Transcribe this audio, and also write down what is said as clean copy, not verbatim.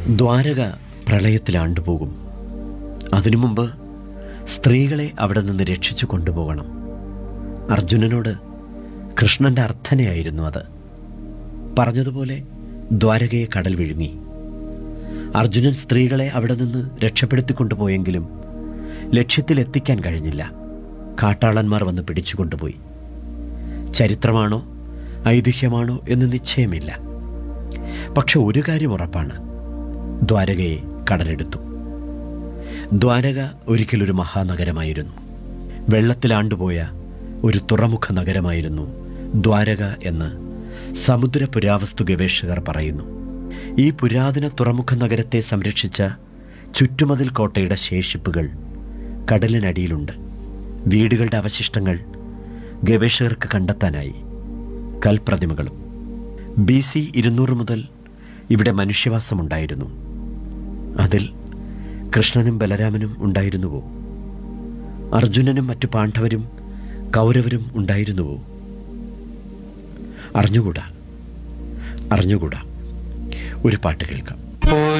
ദ്വാരക പ്രളയത്തിലാണ്ടുപോകും. അതിനു മുമ്പ് സ്ത്രീകളെ അവിടെ നിന്ന് രക്ഷിച്ചു കൊണ്ടുപോകണം. അർജുനനോട് കൃഷ്ണൻ്റെ അർത്ഥനയായിരുന്നു അത്. പറഞ്ഞതുപോലെ ദ്വാരകയെ കടൽ വിഴുങ്ങി. അർജുനൻ സ്ത്രീകളെ അവിടെ നിന്ന് രക്ഷപ്പെടുത്തിക്കൊണ്ടുപോയെങ്കിലും ലക്ഷ്യത്തിലെത്തിക്കാൻ കഴിഞ്ഞില്ല. കാട്ടാളന്മാർ വന്ന് പിടിച്ചുകൊണ്ടുപോയി. ചരിത്രമാണോ ഐതിഹ്യമാണോ എന്ന് നിശ്ചയമില്ല. പക്ഷെ ഒരു കാര്യം ഉറപ്പാണ്, ദ്വാരകയെ കടലെടുത്തു. ദ്വാരക ഒരിക്കലൊരു മഹാനഗരമായിരുന്നു. വെള്ളത്തിലാണ്ടുപോയ ഒരു തുറമുഖ നഗരമായിരുന്നു ദ്വാരക എന്ന് സമുദ്ര പുരാവസ്തു ഗവേഷകർ പറയുന്നു. ഈ പുരാതന തുറമുഖ നഗരത്തെ സംരക്ഷിച്ച ചുറ്റുമതിൽ കോട്ടയുടെ ശേഷിപ്പുകൾ കടലിനടിയിലുണ്ട്. വീടുകളുടെ അവശിഷ്ടങ്ങൾ ഗവേഷകർക്ക് കണ്ടെത്താനായി. കൽപ്രതിമകളും. BC 200 മുതൽ ഇവിടെ മനുഷ്യവാസമുണ്ടായിരുന്നു. അതിൽ കൃഷ്ണനും ബലരാമനും ഉണ്ടായിരുന്നുവോ? അർജുനനും മറ്റു പാണ്ഡവരും കൗരവരും ഉണ്ടായിരുന്നുവോ? അറിഞ്ഞുകൂടാ. ഒരു പാട്ട് കേൾക്കാം.